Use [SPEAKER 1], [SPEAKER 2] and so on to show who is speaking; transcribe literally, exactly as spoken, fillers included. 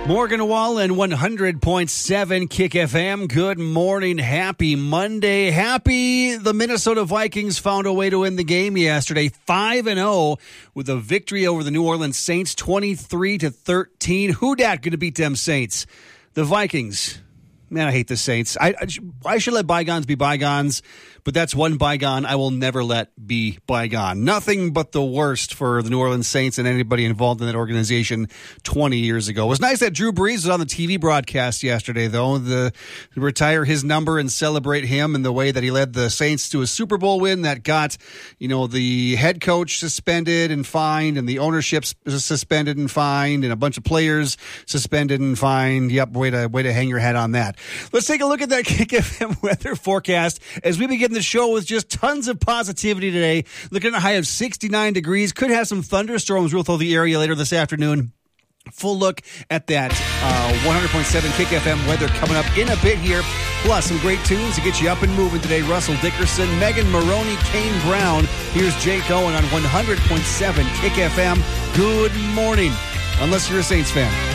[SPEAKER 1] Morgan Wallen, one hundred point seven Kick F M. Good morning. Happy Monday. Happy the Minnesota Vikings found a way to win the game yesterday. five and oh with a victory over the New Orleans Saints, twenty-three to thirteen. Who dat going to beat them Saints? The Vikings. Man, I hate the Saints. I, I, I should let bygones be bygones, but that's one bygone I will never let be bygone. Nothing but the worst for the New Orleans Saints and anybody involved in that organization twenty years ago. It was nice that Drew Brees was on the T V broadcast yesterday, though, the, to retire his number and celebrate him and the way that he led the Saints to a Super Bowl win that got, you know, the head coach suspended and fined and the ownership suspended and fined and a bunch of players suspended and fined. Yep, way to, way to hang your hat on that. Let's take a look at that Kick F M weather forecast as we begin the show with just tons of positivity today. Looking at a high of sixty-nine degrees. Could have some thunderstorms roll through the area later this afternoon. Full look at that uh, one hundred point seven Kick F M weather coming up in a bit here. Plus, some great tunes to get you up and moving today. Russell Dickerson, Megan Maroney, Kane Brown. Here's Jake Owen on one hundred point seven Kick F M. Good morning, unless you're a Saints fan.